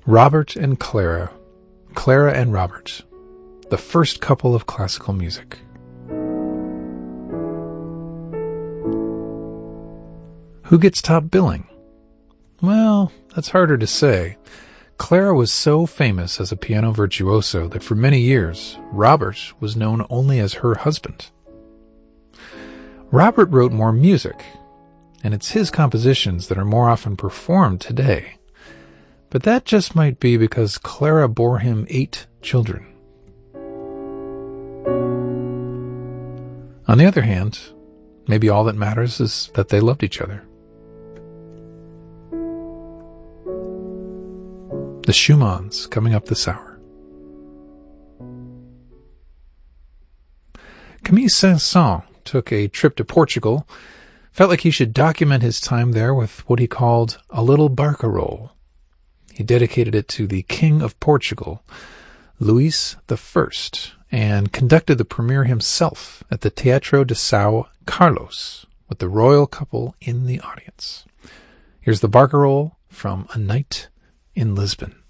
Robert and Clara, Clara and Robert, the first couple of classical music. Who gets top billing? Well, that's harder to say. Clara was so famous as a piano virtuoso that for many years, Robert was known only as her husband. Robert wrote more music, and it's his compositions that are more often performed today. But that just might be because Clara bore him 8 children. On the other hand, maybe all that matters is that they loved each other. The Schumanns coming up this hour. Camille Saint-Saëns took a trip to Portugal, felt like he should document his time there with what he called a little barcarolle. He dedicated it to the King of Portugal, Luís I, and conducted the premiere himself at the Teatro de São Carlos with the royal couple in the audience. Here's the barcarolle from A Night in Lisbon.